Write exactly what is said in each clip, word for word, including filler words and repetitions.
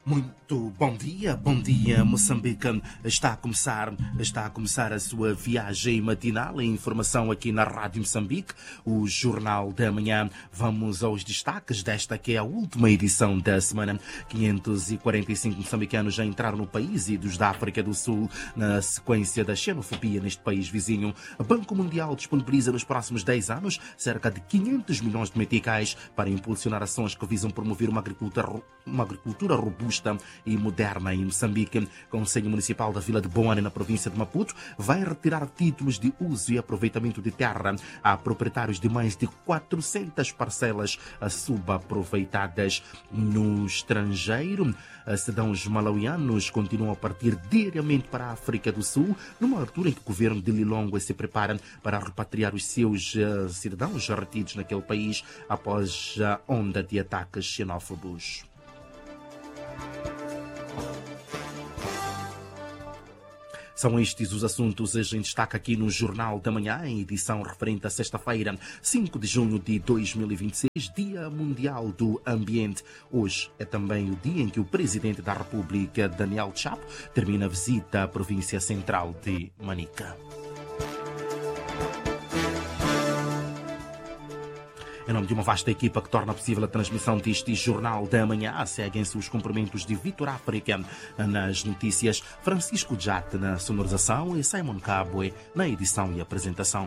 Muito bom dia, bom dia Moçambique. Está a começar, está a começar a sua viagem matinal. A informação aqui na Rádio Moçambique, o Jornal da Manhã. Vamos aos destaques desta que é a última edição da semana. quinhentos e quarenta e cinco moçambicanos já entraram no país, idos da África do Sul, na sequência da xenofobia neste país vizinho. O Banco Mundial disponibiliza nos próximos dez anos cerca de quinhentos milhões de meticais para impulsionar ações que visam promover uma agricultura, uma agricultura robusta e moderna em Moçambique. O Conselho Municipal da Vila de Boane, na província de Maputo, vai retirar títulos de uso e aproveitamento de terra a proprietários de mais de quatrocentas parcelas subaproveitadas. No estrangeiro, cidadãos malauianos continuam a partir diariamente para a África do Sul, numa altura em que o governo de Lilongwe se prepara para repatriar os seus uh, cidadãos retidos naquele país após a onda de ataques xenófobos. São estes os assuntos a gente destaca aqui no Jornal da Manhã, em edição referente a sexta-feira, cinco de junho de dois mil e vinte e seis, Dia Mundial do Ambiente. Hoje é também o dia em que o Presidente da República, Daniel Chapo, termina a visita à província central de Manica. Em nome de uma vasta equipa que torna possível a transmissão deste Jornal da Manhã, seguem-se os cumprimentos de Vitor África nas notícias, Francisco Jate na sonorização e Simon Cabwe na edição e apresentação.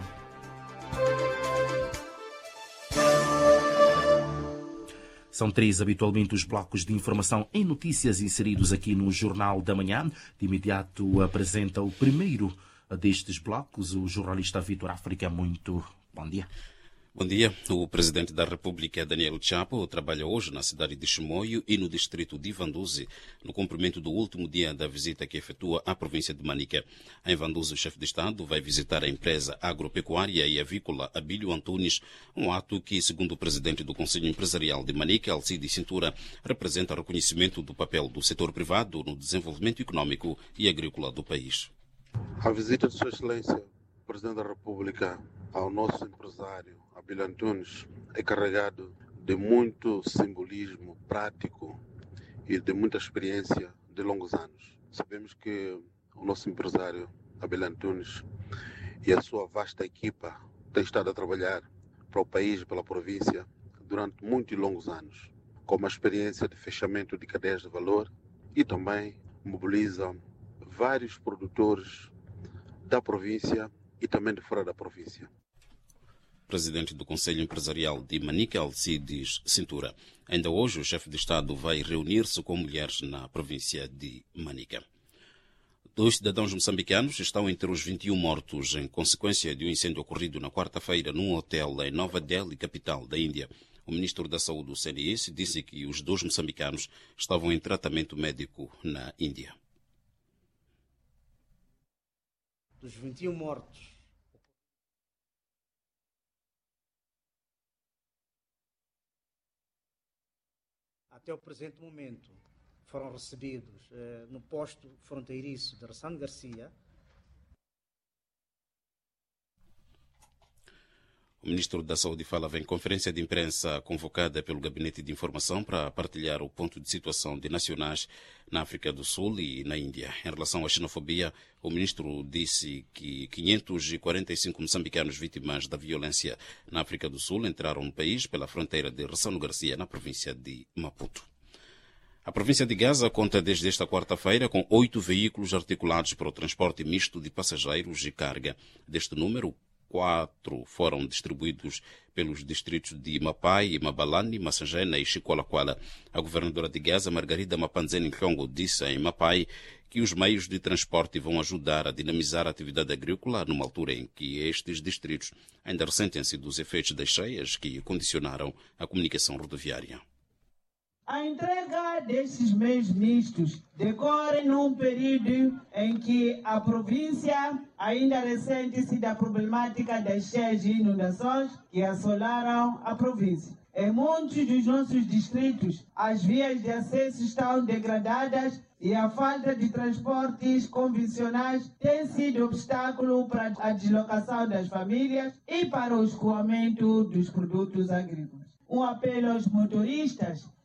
São três habitualmente os blocos de informação em notícias inseridos aqui no Jornal da Manhã. De imediato apresenta o primeiro destes blocos, o jornalista Vitor África. Muito bom dia. Bom dia. O Presidente da República, Daniel Chapo, trabalha hoje na cidade de Chimoio e no distrito de Vanduzi, no cumprimento do último dia da visita que efetua à província de Manica. Em Vanduzi, o chefe de Estado vai visitar a empresa agropecuária e avícola Abílio Antunes, um ato que, segundo o Presidente do Conselho Empresarial de Manica, Alcides Cintura, representa reconhecimento do papel do setor privado no desenvolvimento econômico e agrícola do país. A visita de Sua Excelência, Presidente da República, ao nosso empresário Abílio Antunes é carregado de muito simbolismo prático e de muita experiência de longos anos. Sabemos que o nosso empresário Abílio Antunes e a sua vasta equipa têm estado a trabalhar para o país e pela província durante muitos e longos anos, com uma experiência de fechamento de cadeias de valor e também mobiliza vários produtores da província e também de fora da província. Presidente do Conselho Empresarial de Manica, Alcides Cintura. Ainda hoje, o chefe de Estado vai reunir-se com mulheres na província de Manica. Dois cidadãos moçambicanos estão entre os vinte e um mortos em consequência de um incêndio ocorrido na quarta-feira num hotel em Nova Delhi, capital da Índia. O ministro da Saúde do C N S disse que os dois moçambicanos estavam em tratamento médico na Índia. Dos vinte e um mortos, até o presente momento, foram recebidos eh, no posto fronteiriço de Ressano Garcia. O ministro da Saúde falava em conferência de imprensa convocada pelo Gabinete de Informação para partilhar o ponto de situação de nacionais na África do Sul e na Índia. Em relação à xenofobia, o ministro disse que quinhentos e quarenta e cinco moçambicanos vítimas da violência na África do Sul entraram no país pela fronteira de Ressano Garcia, na província de Maputo. A província de Gaza conta desde esta quarta-feira com oito veículos articulados para o transporte misto de passageiros e carga. Deste número, quatro foram distribuídos pelos distritos de Mapai, Mabalane, Massangena e Chicolaquala. A governadora de Gaza, Margarida Mapanzeni Nhlongo, disse em Mapai que os meios de transporte vão ajudar a dinamizar a atividade agrícola numa altura em que estes distritos ainda ressentem-se dos efeitos das cheias que condicionaram a comunicação rodoviária. A entrega destes meios mistos decorre num período em que a província ainda ressente-se da problemática das cheias e inundações que assolaram a província. Em muitos dos nossos distritos, as vias de acesso estão degradadas e a falta de transportes convencionais tem sido obstáculo para a deslocação das famílias e para o escoamento dos produtos agrícolas. Um apelo aos motoristas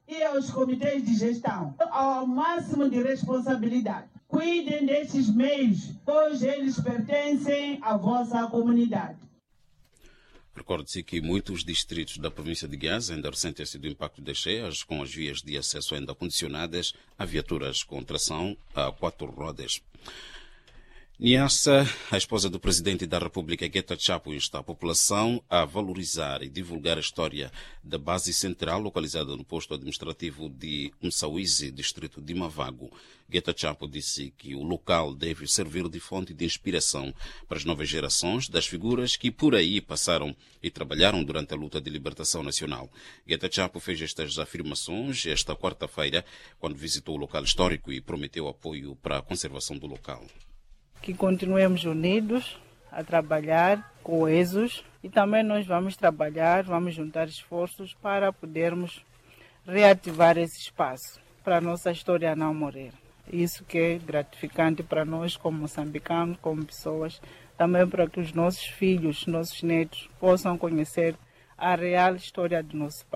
e aos comitês de gestão ao máximo de responsabilidade. Cuidem destes meios, pois eles pertencem à vossa comunidade. Recorde-se que muitos distritos da província de Gaza ainda ressentem do impacto das cheias, com as vias de acesso ainda condicionadas a viaturas com tração a quatro rodas. Niassa, a esposa do presidente da República, Geta Chapo, insta a população a valorizar e divulgar a história da base central localizada no posto administrativo de Mssawizi, distrito de Mavago. Geta Chapo disse que o local deve servir de fonte de inspiração para as novas gerações das figuras que por aí passaram e trabalharam durante a luta de libertação nacional. Geta Chapo fez estas afirmações esta quarta-feira, quando visitou o local histórico e prometeu apoio para a conservação do local. Que continuemos unidos a trabalhar, coesos, e também nós vamos trabalhar, vamos juntar esforços para podermos reativar esse espaço, para a nossa história não morrer. Isso que é gratificante para nós como moçambicanos, como pessoas, também para que os nossos filhos, nossos netos possam conhecer a real história do nosso país.